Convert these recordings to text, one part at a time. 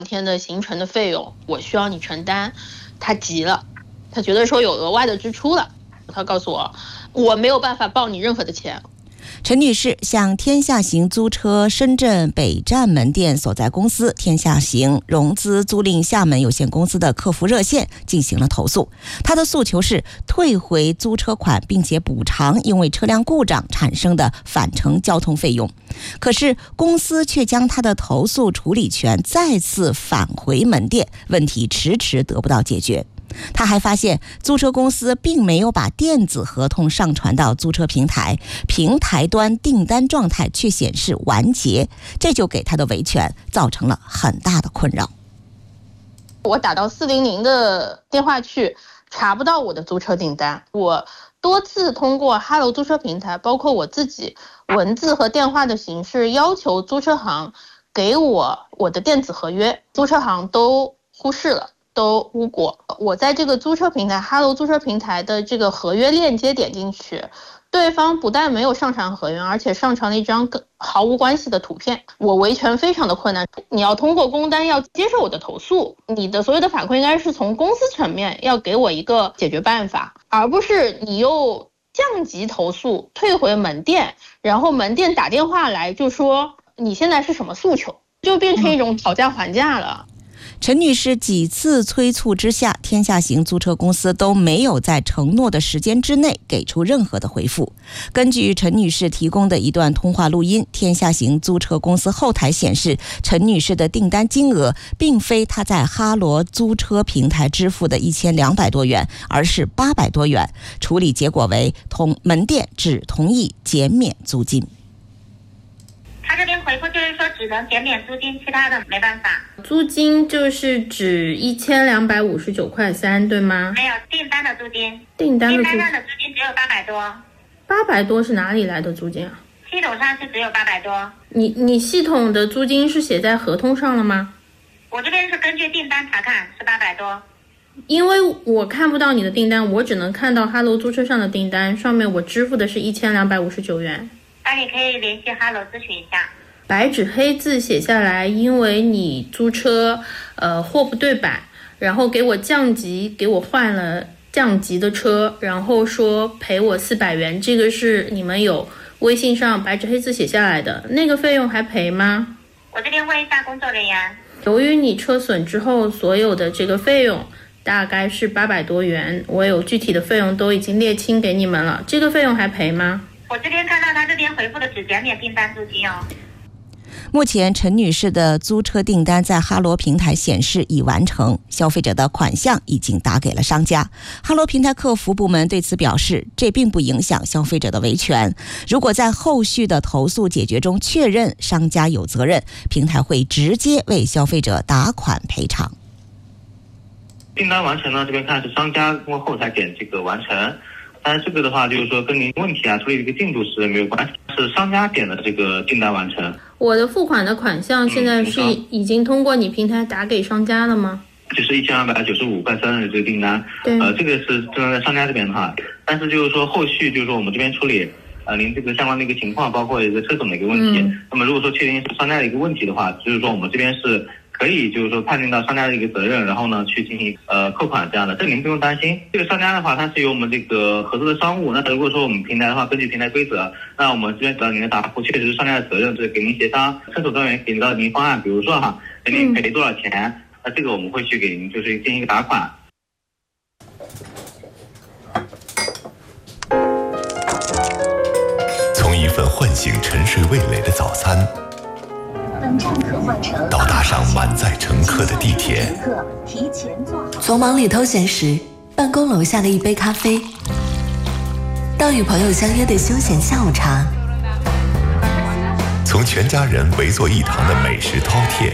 天的行程的费用，我需要你承担。他急了，他觉得说有额外的支出了，他告诉我，我没有办法报你任何的钱。 陈女士向天下行租车深圳北站门店所在公司天下行融资租赁厦门有限公司的客服热线进行了投诉。她的诉求是退回租车款，并且补偿因为车辆故障产生的返程交通费用。可是公司却将她的投诉处理权再次返回门店，问题迟迟得不到解决。他还发现租车公司并没有把电子合同上传到租车平台，平台端订单状态却显示完结，这就给他的维权造成了很大的困扰。 我打到400的电话去，查不到我的租车订单。我多次通过哈罗租车平台，包括我自己文字和电话的形式要求租车行给我的电子合约，租车行都忽视了，都无果。我在这个租车平台哈罗租车平台的这个合约链接点进去，对方不但没有上传合约，而且上传了一张毫无关系的图片。我维权非常的困难，你要通过工单要接受我的投诉，你的所有的反馈应该是从公司层面要给我一个解决办法，而不是你又降级投诉退回门店，然后门店打电话来就说你现在是什么诉求，就变成一种讨价还价了。 陈女士几次催促之下，天下行租车公司都没有在承诺的时间之内给出任何的回复。根据陈女士提供的一段通话录音，天下行租车公司后台显示，陈女士的订单金额并非她在哈罗租车平台支付的1200多元，而是800多元。处理结果为门店只同意减免租金。 他这边回复就是说只能减免租金，其他的没办法。 租金就是指1259.3块，对吗？ 没有，订单的租金。 订单上的租金只有800多。 800多是哪里来的租金啊？ 系统上是只有800多。 你系统的租金是写在合同上了吗？ 我这边是根据订单查看，是800多。 因为我看不到你的订单，我只能看到哈罗租车上的订单，上面我支付的是1259元。 那你可以联系哈罗咨询一下。 白纸黑字写下来，因为你租车货不对版，然后给我降级，给我换了降级的车，然后说赔我400元，这个是你们有微信上白纸黑字写下来的，那个费用还赔吗？ 我这边问一下工作人员。 由于你车损之后所有的这个费用大概是800多元，我有具体的费用都已经列清给你们了，这个费用还赔吗？ 我这边看到他这边回复的只减免订单租金哦。 目前陈女士的租车订单在哈罗平台显示已完成，消费者的款项已经打给了商家。哈罗平台客服部门对此表示，这并不影响消费者的维权，如果在后续的投诉解决中确认商家有责任，平台会直接为消费者打款赔偿。 订单完成呢，这边看是商家通过后台点这个完成，但是这个的话就是说跟您问题处理的一个进度是没有关系，是商家点的这个订单完成。 我的付款的款项现在是已经通过你平台打给商家了吗？ 就是1295块3的这个订单， 对， 这个是正在商家这边的话，但是就是说后续就是说我们这边处理您这个相关的一个情况，包括一个车损的一个问题，那么如果说确定是商家的一个问题的话，就是说我们这边是可以就是说判定到商家的一个责任，然后呢去进行扣款这样的，这您不用担心。这个商家的话，它是由我们这个合作的商务，那如果说我们平台的话，根据平台规则，那我们这边得到您的答复，确实是商家的责任，是给您协商，车主专员给到您方案，比如说给您赔多少钱，那这个我们会去给您就是进行一个打款。 从一份唤醒沉睡味蕾的早餐，到搭上满载乘客的地铁， 从忙里偷闲时办公楼下的一杯咖啡，到与朋友相约的休闲下午茶， 从全家人围坐一堂的美食饕餮，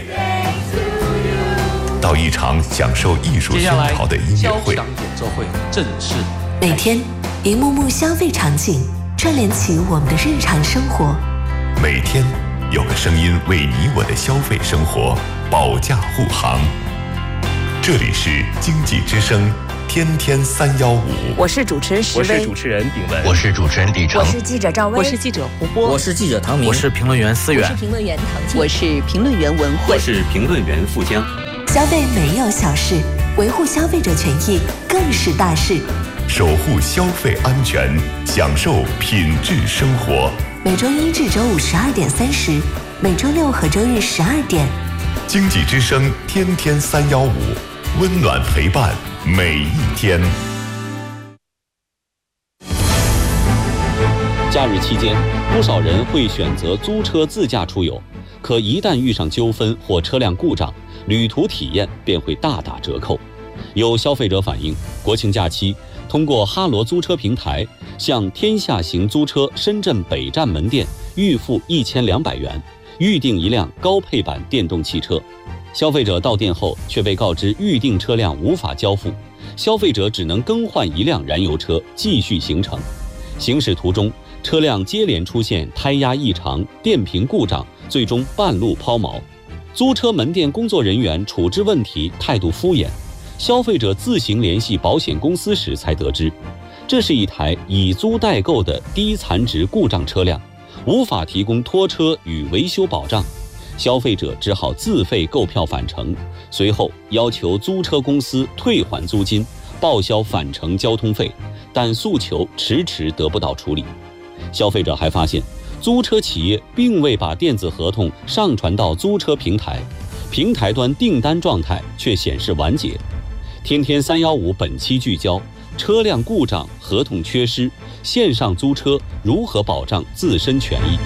到一场享受艺术熏陶的音乐会， 演奏会正式。 每天一幕幕消费场景串联起我们的日常生活， 每天有个声音为你我的消费生活保驾护航。这里是经济之声天天315。 我是主持人石威， 我是主持人炳文， 我是主持人李成， 我是记者赵薇， 我是记者胡波， 我是记者唐明， 我是评论员思远， 我是评论员唐静， 我是评论员文慧， 我是评论员富江。 消费没有小事，维护消费者权益更是大事。 守护消费安全，享受品质生活。 每周一至周五12点30，每周六和周日12点。 经济之声天天315，温暖陪伴每一天。 假日期间，不少人会选择租车自驾出游，可一旦遇上纠纷或车辆故障，旅途体验便会大打折扣。有消费者反映，国庆假期通过哈罗租车平台向天下行租车深圳北站门店预付1200元，预订一辆高配版电动汽车。消费者到店后却被告知预订车辆无法交付，消费者只能更换一辆燃油车继续行程。行驶途中，车辆接连出现胎压异常、电瓶故障，最终半路抛锚。租车门店工作人员处置问题态度敷衍，消费者自行联系保险公司时才得知，这是一台以租代购的低残值故障车辆，无法提供拖车与维修保障。消费者只好自费购票返程，随后要求租车公司退还租金，报销返程交通费，但诉求迟迟得不到处理。消费者还发现，租车企业并未把电子合同上传到租车平台，平台端订单状态却显示完结。天天315本期聚焦：车辆故障、合同缺失，线上租车如何保障自身权益？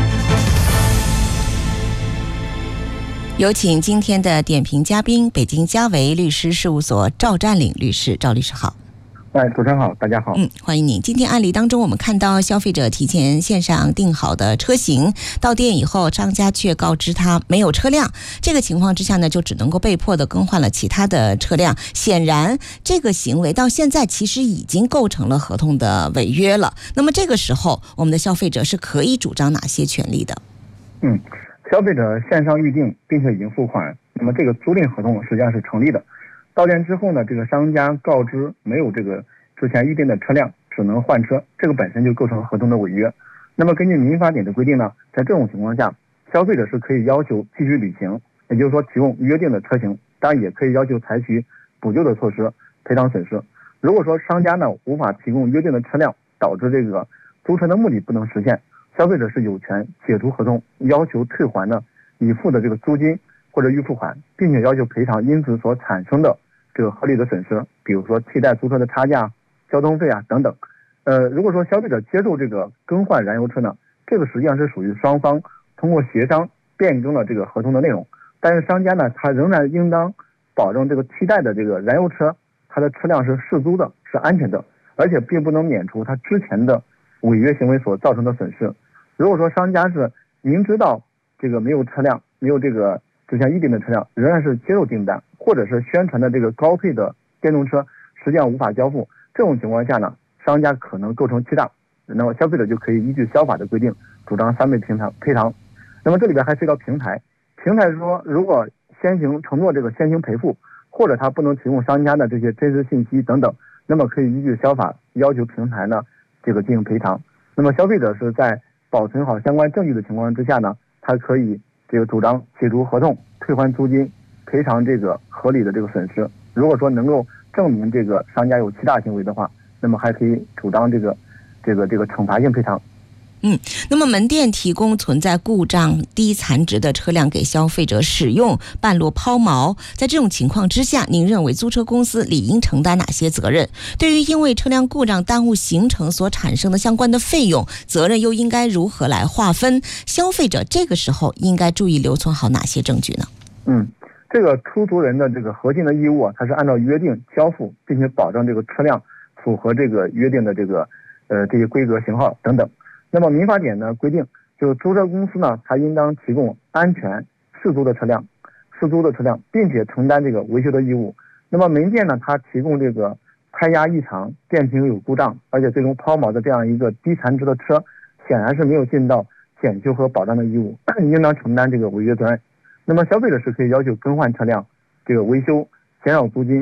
有请今天的点评嘉宾，北京嘉维律师事务所赵占领律师。赵律师好。 主持人好，大家好。 欢迎您。今天案例当中，我们看到消费者提前线上订好的车型，到店以后，商家却告知他没有车辆。这个情况之下呢，就只能够被迫的更换了其他的车辆。显然，这个行为到现在其实已经构成了合同的违约了。那么这个时候，我们的消费者是可以主张哪些权利的？ 消费者线上预订并且已经付款，那么这个租赁合同实际上是成立的。到店之后呢，这个商家告知没有这个之前预定的车辆，只能换车，这个本身就构成合同的违约。那么根据民法典的规定呢，在这种情况下，消费者是可以要求继续履行，也就是说提供约定的车型，当然也可以要求采取补救的措施，赔偿损失。如果说商家呢无法提供约定的车辆，导致这个租车的目的不能实现，消费者是有权解除合同，要求退还的已付的这个租金或者预付款，并且要求赔偿因此所产生的这个合理的损失，比如说替代租车的差价、交通费等等。如果说消费者接受这个更换燃油车呢，这个实际上是属于双方通过协商变更了这个合同的内容，但是商家呢，他仍然应当保证这个替代的这个燃油车，它的车辆是适租的、是安全的，而且并不能免除他之前的违约行为所造成的损失。如果说商家是明知道这个没有车辆，没有这个之前预定的车辆，仍然是接受订单，或者是宣传的这个高配的电动车实际上无法交付，这种情况下呢，商家可能构成欺诈，那么消费者就可以依据消法的规定主张3倍赔偿。那么这里边还涉及到平台说，如果先行承诺这个先行赔付，或者他不能提供商家的这些真实信息等等，那么可以依据消法要求平台呢这个进行赔偿。那么消费者是在保存好相关证据的情况之下呢，他可以这个主张解除合同、退还租金、赔偿这个合理的这个损失。如果说能够证明这个商家有欺诈行为的话，那么还可以主张这个惩罚性赔偿。 那么门店提供存在故障、低残值的车辆给消费者使用，半路抛锚，在这种情况之下，您认为租车公司理应承担哪些责任？对于因为车辆故障耽误行程所产生的相关的费用，责任又应该如何来划分？消费者这个时候应该注意留存好哪些证据呢？ 这个出租人的这个核心的义务它是按照约定交付，并且保证这个车辆符合这个约定的这些规格、型号等等。那么民法典呢规定，就租车公司呢，它应当提供安全适租的车辆，并且承担这个维修的义务。那么门店呢，它提供这个胎压异常、电瓶有故障，而且最终抛锚的这样一个低残值的车，显然是没有尽到检修和保障的义务，应当承担这个违约责任。那么消费者是可以要求更换车辆、这个维修、减少租金、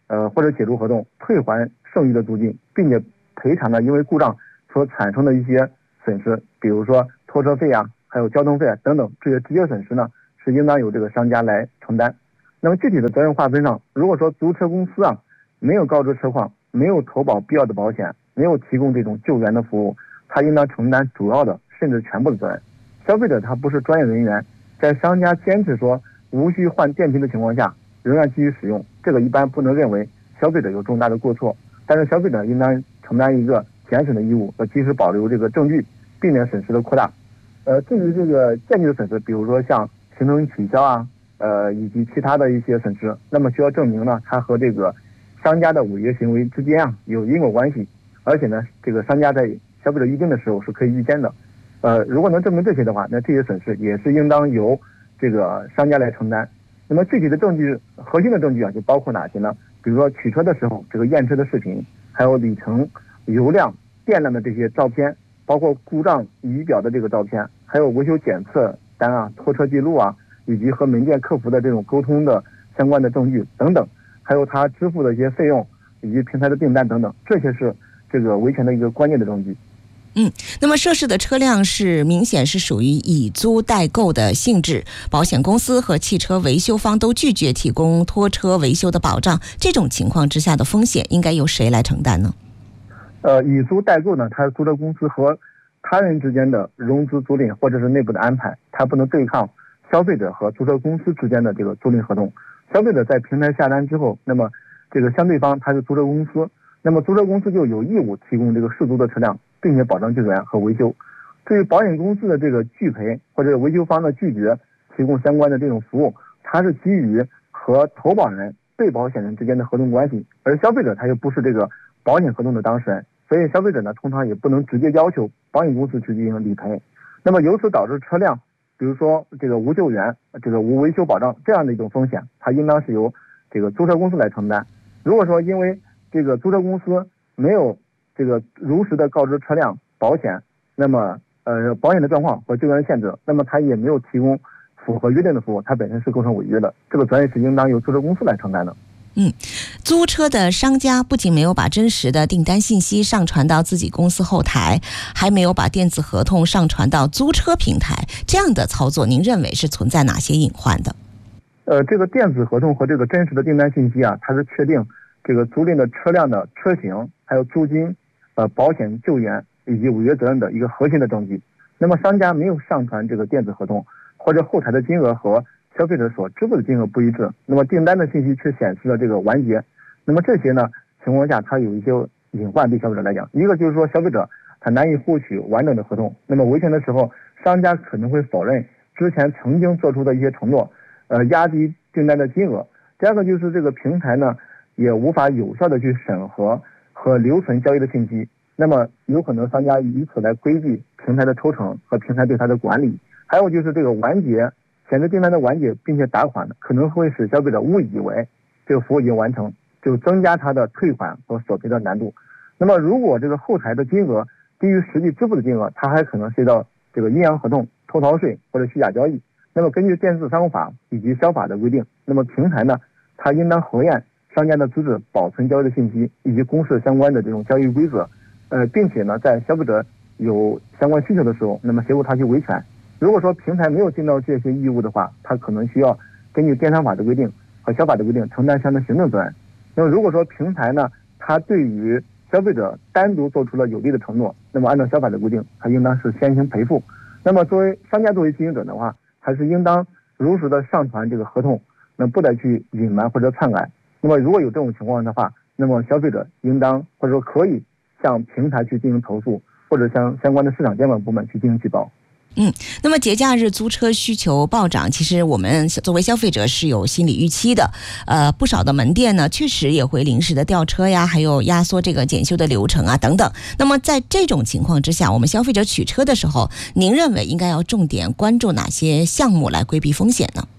或者解除合同，退还剩余的租金，并且赔偿呢因为故障所产生的一些损失，比如说拖车费啊，还有交通费啊等等，这些直接损失呢是应当由这个商家来承担。那么具体的责任划分上，如果说租车公司啊没有告知车况，没有投保必要的保险，没有提供这种救援的服务，他应当承担主要的甚至全部的责任。消费者他不是专业人员，在商家坚持说无需换电瓶的情况下仍然继续使用，这个一般不能认为消费者有重大的过错，但是消费者应当承担一个检审的义务和及时保留这个证据，避免损失的扩大。至于这个间接的损失，比如说像行程取消啊，以及其他的一些损失，那么需要证明呢，它和这个商家的违约行为之间啊有因果关系，而且呢，这个商家在消费者预定的时候是可以预先的。如果能证明这些的话，那这些损失也是应当由这个商家来承担。那么具体的证据，核心的证据啊，就包括哪些呢？比如说取车的时候这个验车的视频，还有里程、油量、电量的这些照片，包括故障仪表的这个照片，还有维修检测单啊、拖车记录啊，以及和门店客服的这种沟通的相关的证据等等，还有他支付的一些费用以及平台的订单等等，这些是这个维权的一个关键的证据。 那么涉事的车辆是明显是属于以租代购的性质，保险公司和汽车维修方都拒绝提供拖车维修的保障，这种情况之下的风险应该由谁来承担呢？ 以租代购呢，它是租车公司和他人之间的融资租赁或者是内部的安排，它不能对抗消费者和租车公司之间的这个租赁合同。消费者在平台下单之后，那么这个相对方它是租车公司，那么租车公司就有义务提供这个适足的车辆，并且保障救援和维修。至于保险公司的这个拒赔或者维修方的拒绝提供相关的这种服务，它是基于和投保人、被保险人之间的合同关系，而消费者他又不是这个保险合同的当事人，所以消费者呢通常也不能直接要求保险公司去进行理赔。那么由此导致车辆比如说这个无救援、这个无维修保障这样的一种风险，它应当是由这个租车公司来承担。如果说因为这个租车公司没有这个如实的告知车辆保险，那么保险的状况和救援限制，那么他也没有提供符合约定的服务，它本身是构成违约的，这个责任是应当由租车公司来承担的。 租车的商家不仅没有把真实的订单信息上传到自己公司后台，还没有把电子合同上传到租车平台，这样的操作您认为是存在哪些隐患的？ 这个电子合同和这个真实的订单信息啊，它是确定这个租赁的车辆的车型、还有租金、保险救援以及违约责任的一个核心的证据。那么商家没有上传这个电子合同，或者后台的金额和消费者所支付的金额不一致，那么订单的信息却显示了这个完结，那么这些呢情况下，它有一些隐患对消费者来讲。一个就是说消费者他难以获取完整的合同，那么维权的时候，商家可能会否认之前曾经做出的一些承诺，压低订单的金额。第二个就是这个平台呢也无法有效的去审核和留存交易的信息，那么有可能商家以此来规避平台的抽成和平台对它的管理。还有就是这个完结显示订单的完结并且打款，可能会使消费者误以为这个服务已经完成，就增加它的退款和索赔的难度。那么如果这个后台的金额低于实际支付的金额，它还可能涉及到这个阴阳合同、偷逃税或者虚假交易。那么根据电子商务法以及消法的规定，那么平台呢它应当核验商家的资质、保存交易的信息以及公示相关的这种交易规则，并且呢在消费者有相关需求的时候，那么协助他去维权。如果说平台没有尽到这些义务的话，它可能需要根据电商法的规定和消法的规定承担相应行政责任。那么如果说平台呢，它对于消费者单独做出了有利的承诺，那么按照消法的规定，它应当是先行赔付。那么作为商家作为经营者的话，还是应当如实的上传这个合同，那不得去隐瞒或者篡改。那么如果有这种情况的话，那么消费者应当或者说可以向平台去进行投诉，或者向相关的市场监管部门去进行举报。 那么节假日租车需求暴涨，其实我们作为消费者是有心理预期的。不少的门店呢，确实也会临时的调车呀，还有压缩这个检修的流程啊等等。那么在这种情况之下，我们消费者取车的时候，您认为应该要重点关注哪些项目来规避风险呢？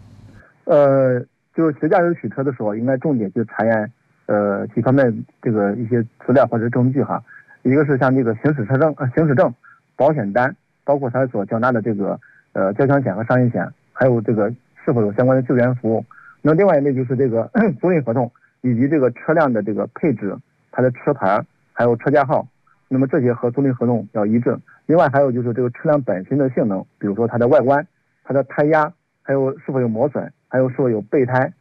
就是节假日取车的时候，应该重点去查验几方面这个一些资料或者证据哈。一个是像这个行驶证、保险单，包括他所缴纳的这个交强险和商业险，还有这个是否有相关的救援服务。那另外一类就是这个租赁合同， 以及这个车辆的这个配置、它的车牌还有车架号，那么这些和租赁合同要一致。另外还有就是这个车辆本身的性能，比如说它的外观、它的胎压，还有是否有磨损，还有是否有备胎，